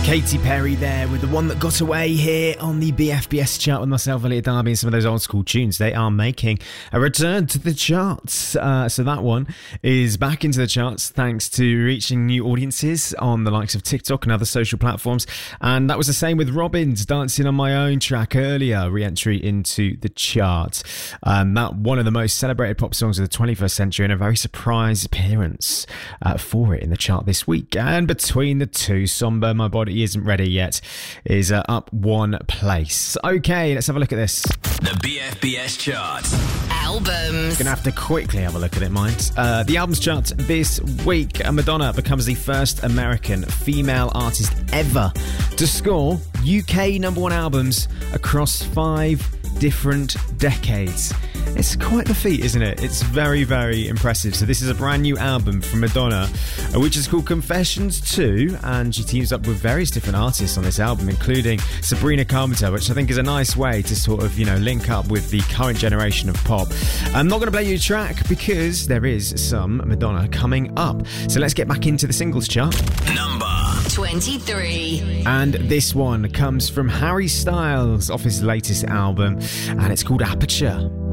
Katy Perry there with the one that got away here on the BFBS chart with myself, Elliot Darby, and some of those old school tunes. They are making a return to the charts. So that one is back into the charts thanks to reaching new audiences on the likes of TikTok and other social platforms. And that was the same with Robyn's Dancing on My Own track earlier, re-entry into the chart. That one of the most celebrated pop songs of the 21st century, and a very surprise appearance for it in the chart this week. And between the two, Somber, My Body Isn't Ready Yet is up one place. Okay, let's have a look at this. The BFBS chart. Albums. Gonna have to quickly have a look at it, mind. The albums chart this week. Madonna becomes the first American female artist ever to score UK number one albums across 5 different decades. It's quite the feat, isn't it? It's very, very impressive. So this is a brand new album from Madonna, which is called Confessions 2, and she teams up with various different artists on this album, including Sabrina Carpenter, which I think is a nice way to sort of, link up with the current generation of pop. I'm not going to play you a track because there is some Madonna coming up. So let's get back into the singles chart. Number 23. And this one comes from Harry Styles off his latest album, and it's called Aperture.